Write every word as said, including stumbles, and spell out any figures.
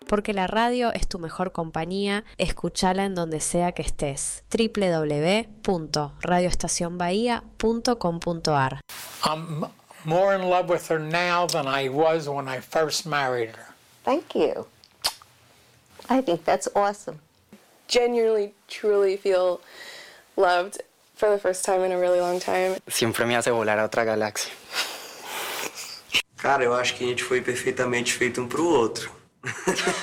porque la radio es tu mejor compañía. Escúchala en donde sea que estés. doble u doble u doble u punto radio estación bahía punto com punto a r. I'm more in love with her now than I was when I first married her. Thank you. I think that's awesome. Genuinely, truly feel loved for the first time in a really long time. Siempre me hace volar a otra galaxia. Cara, eu acho que a gente foi perfeitamente feito um pro outro.